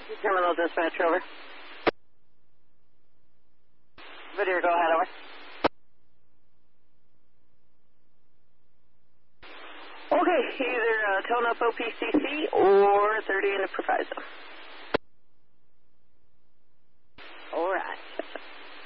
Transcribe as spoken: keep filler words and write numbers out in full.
Terminal dispatch, over. Video, go ahead, over. Okay, either uh, tone up O P C C or thirty in the proviso.